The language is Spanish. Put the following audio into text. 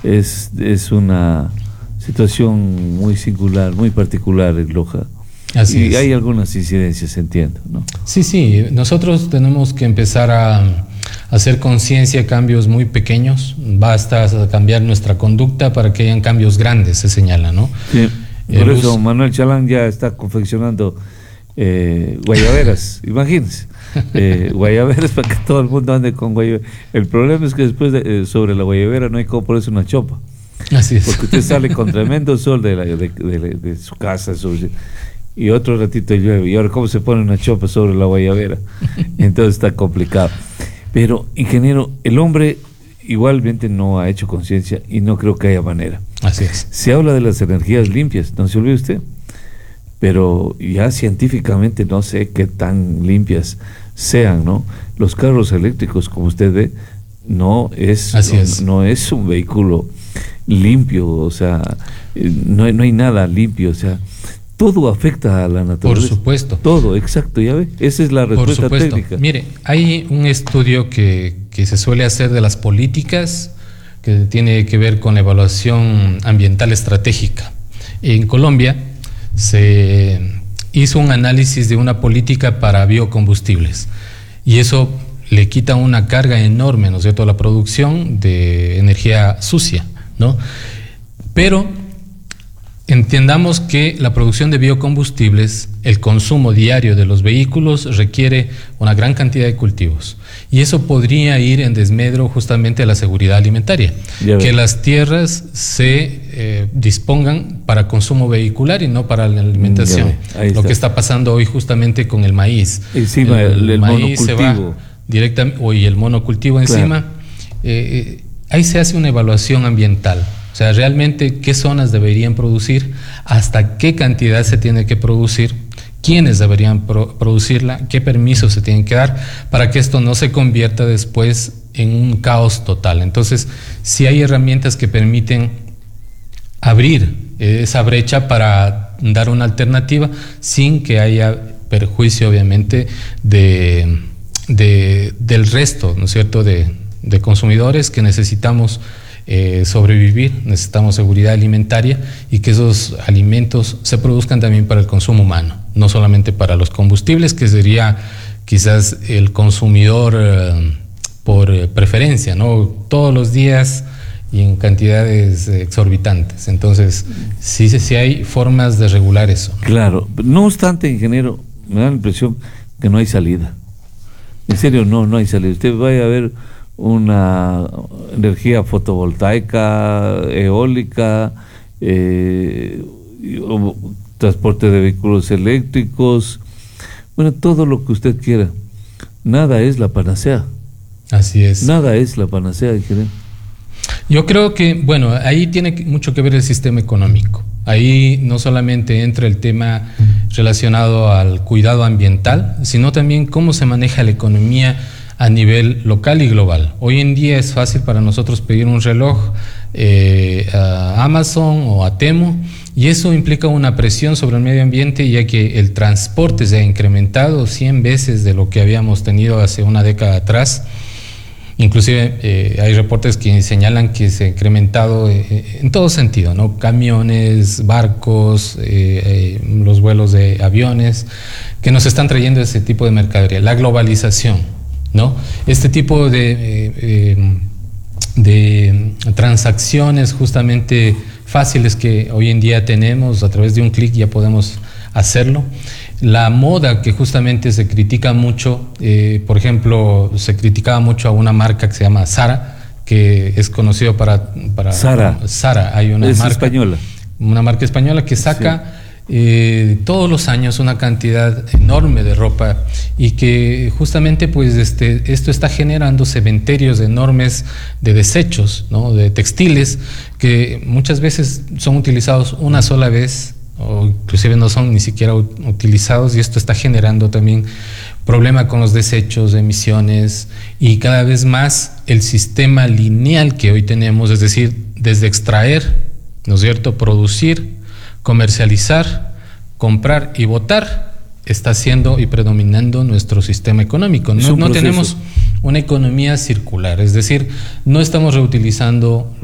es una situación muy singular, muy particular en Loja. Así es. Hay algunas incidencias, entiendo, ¿no? Sí, nosotros tenemos que empezar a hacer conciencia, cambios muy pequeños, basta cambiar nuestra conducta para que hayan cambios grandes, se señala, ¿no? Sí, por eso Manuel Chalán ya está confeccionando guayaberas, imagínense, guayaberas para que todo el mundo ande con guayabera. El problema es que después sobre la guayabera no hay cómo ponerse una chopa. Así es. Porque usted sale con tremendo sol de su casa y otro ratito llueve, y ahora cómo se pone una chopa sobre la guayabera. Entonces está complicado. Pero, ingeniero, el hombre igualmente no ha hecho conciencia y no creo que haya manera. Así es. Se habla de las energías limpias, no se olvide usted, pero ya científicamente no sé qué tan limpias sean, ¿no? Los carros eléctricos, como usted ve, no es un vehículo limpio, o sea, no hay nada limpio, o sea, todo afecta a la naturaleza. Por supuesto. Todo, exacto, ya ve. Esa es la respuesta técnica. Mire, hay un estudio que se suele hacer de las políticas que tiene que ver con la evaluación ambiental estratégica. En Colombia se hizo un análisis de una política para biocombustibles y eso le quita una carga enorme, ¿no es cierto?, a la producción de energía sucia, ¿no? Pero entendamos que la producción de biocombustibles, el consumo diario de los vehículos requiere una gran cantidad de cultivos y eso podría ir en desmedro justamente a la seguridad alimentaria, que las tierras se dispongan para consumo vehicular y no para la alimentación. Lo que está pasando hoy justamente con el maíz. Encima el maíz monocultivo. Se va directamente, y el monocultivo encima. Claro. Ahí se hace una evaluación ambiental. O sea, realmente qué zonas deberían producir, hasta qué cantidad se tiene que producir, quiénes deberían producirla, qué permisos se tienen que dar para que esto no se convierta después en un caos total. Entonces, sí hay herramientas que permiten abrir esa brecha para dar una alternativa sin que haya perjuicio, obviamente, del resto, ¿no es cierto?, de consumidores que necesitamos sobrevivir, necesitamos seguridad alimentaria y que esos alimentos se produzcan también para el consumo humano, no solamente para los combustibles, que sería quizás el consumidor por preferencia, ¿no? Todos los días y en cantidades exorbitantes. Entonces, sí hay formas de regular eso. Claro, no obstante, ingeniero, me da la impresión que no hay salida. En serio, no hay salida. Usted vaya a ver una energía fotovoltaica, eólica, transporte de vehículos eléctricos, bueno, todo lo que usted quiera. Nada es la panacea. Así es. Nada es la panacea, ingeniero. Yo creo que, bueno, ahí tiene mucho que ver el sistema económico. Ahí no solamente entra el tema relacionado al cuidado ambiental, sino también cómo se maneja la economía a nivel local y global. Hoy en día es fácil para nosotros pedir un reloj a Amazon o a Temu, y eso implica una presión sobre el medio ambiente, ya que el transporte se ha incrementado 100 veces de lo que habíamos tenido hace una década atrás. Inclusive hay reportes que señalan que se ha incrementado en todo sentido, ¿no? Camiones, barcos, los vuelos de aviones, que nos están trayendo ese tipo de mercadería. La globalización, ¿no? Este tipo de transacciones justamente fáciles que hoy en día tenemos, a través de un clic ya podemos hacerlo. La moda, que justamente se critica mucho, por ejemplo, se criticaba mucho a una marca que se llama Zara, que es conocido para Zara, hay una marca española. Una marca española que saca todos los años una cantidad enorme de ropa, y que justamente pues esto está generando cementerios enormes de desechos, ¿no?, de textiles que muchas veces son utilizados una sola vez o inclusive no son ni siquiera utilizados, y esto está generando también problema con los desechos, emisiones, y cada vez más el sistema lineal que hoy tenemos, es decir, desde extraer, ¿no es cierto?, producir, comercializar, comprar y botar, está siendo y predominando nuestro sistema económico. No tenemos una economía circular, es decir, no estamos reutilizando